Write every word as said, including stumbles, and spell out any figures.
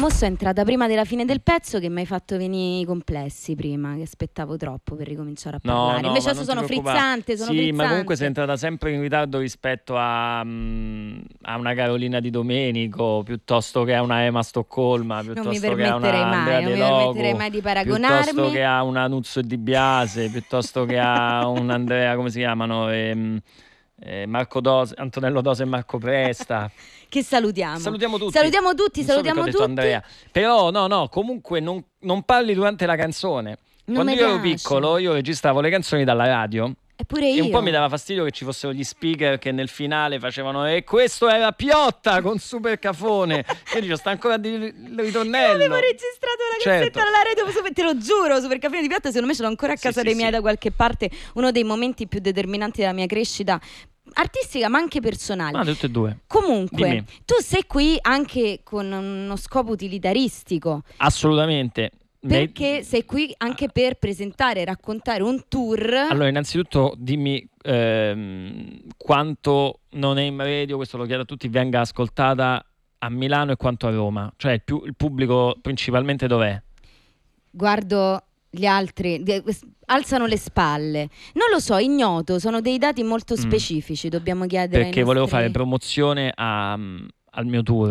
mo' è entrata prima della fine del pezzo che mi hai fatto venire i complessi prima, che aspettavo troppo per ricominciare a No, parlare. no, Invece ma adesso non sono ti preoccupare. frizzante, sono Sì, frizzante. ma comunque sei entrata sempre in ritardo rispetto a, mm, a una Carolina Di Domenico, piuttosto che a una Emma Stoccolma, Non mi piuttosto che a permetterei una Andrea mai, non De mi permetterei Logo, mai di piuttosto paragonarmi. che a una Nuzzo Di Biase, piuttosto che a un Andrea, come si chiamano? Ehm, eh, Marco Dose, Antonello Dose e Marco Presta. Che salutiamo. Salutiamo tutti. Salutiamo tutti, Non so perché salutiamo ho detto tutti. Andrea. Però no, no, comunque non, non parli durante la canzone. Non Quando mi io ero piace. piccolo, io registravo le canzoni dalla radio. Eppure E un po' mi io. dava fastidio che ci fossero gli speaker che nel finale facevano e questo era Piotta con Super Cafone. Che dice, sta ancora di il ritornello. Io avevo registrato una Certo. cassetta alla radio, super- te lo giuro, Super Caffè di Piotta, secondo me ce l'ho ancora a Sì, casa sì, dei miei sì. da qualche parte, uno dei momenti più determinanti della mia crescita artistica ma anche personale. Ma tutte e due. Comunque, Dimmi. tu sei qui anche con uno scopo utilitaristico, Assolutamente. Ne- perché sei qui anche per presentare e raccontare un tour. Allora, innanzitutto dimmi ehm, quanto Non è in radio, questo lo chiedo a tutti, venga ascoltata a Milano e quanto a Roma. Cioè il, più, il pubblico principalmente dov'è? Guardo gli altri, de- alzano le spalle. Non lo so, ignoto, sono dei dati molto Mm. specifici, dobbiamo chiedere ai Perché volevo nostri- fare promozione a- al mio tour.